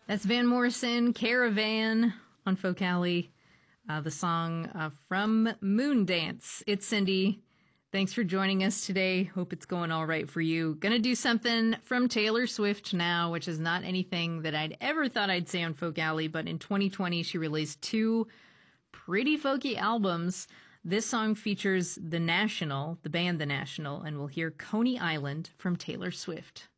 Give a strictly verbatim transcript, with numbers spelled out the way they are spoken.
That's Van Morrison, Caravan on Folk Alley. Uh, the song uh, from Moondance. It's Cindy. Thanks for joining us today. Hope it's going all right for you. Gonna do something from Taylor Swift now, which is not anything that I'd ever thought I'd say on Folk Alley, but in twenty twenty, she released two pretty folky albums. This song features The National, the band The National, and we'll hear Coney Island from Taylor Swift.